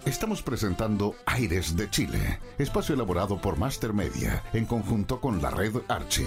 Estamos presentando Aires de Chile, espacio elaborado por Master Media en conjunto con la red Archie.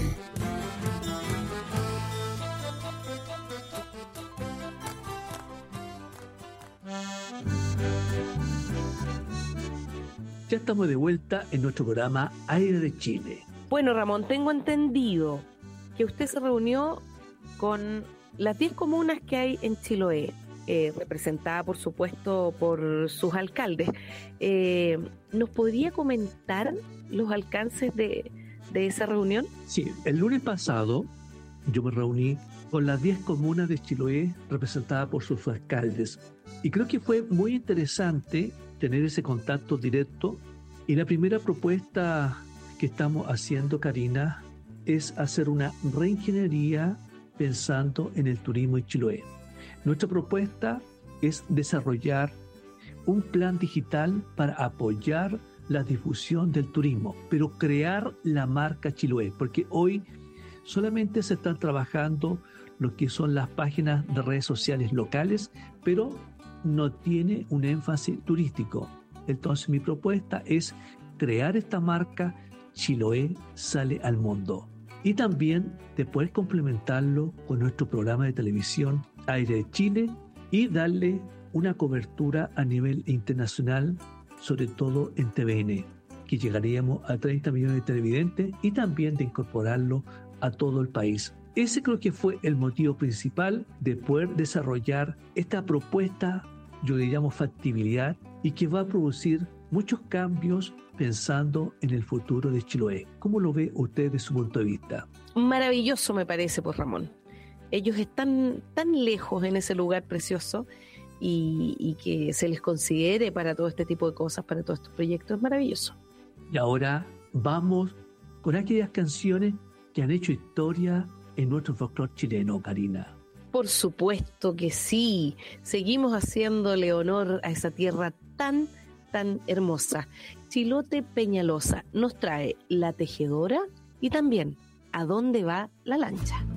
Ya estamos de vuelta en nuestro programa Aire de Chile. Bueno, Ramón, tengo entendido que usted se reunió con las 10 comunas que hay en Chiloé, representada, por supuesto, por sus alcaldes. ¿Nos podría comentar los alcances de esa reunión? Sí, el lunes pasado yo me reuní con las 10 comunas de Chiloé representadas por sus alcaldes. Y creo que fue muy interesante tener ese contacto directo. Y la primera propuesta que estamos haciendo, Karina, es hacer una reingeniería pensando en el turismo en Chiloé. Nuestra propuesta es desarrollar un plan digital para apoyar la difusión del turismo, pero crear la marca Chiloé, porque hoy solamente se están trabajando lo que son las páginas de redes sociales locales, pero no tiene un énfasis turístico. Entonces mi propuesta es crear esta marca Chiloé sale al mundo. Y también después complementarlo con nuestro programa de televisión Aire de Chile y darle una cobertura a nivel internacional, sobre todo en TVN, que llegaríamos a 30 millones de televidentes y también de incorporarlo a todo el país. Ese creo que fue el motivo principal de poder desarrollar esta propuesta, yo le llamo factibilidad, y que va a producir muchos cambios pensando en el futuro de Chiloé. ¿Cómo lo ve usted desde su punto de vista? Maravilloso me parece, pues, Ramón. Ellos están tan lejos en ese lugar precioso y que se les considere para todo este tipo de cosas, para todos estos proyectos, es maravilloso. Y ahora vamos con aquellas canciones que han hecho historia en nuestro folclore chileno, Karina. Por supuesto que sí. Seguimos haciéndole honor a esa tierra tan hermosa. Chilote Peñalosa nos trae La Tejedora y también ¿A dónde va la lancha?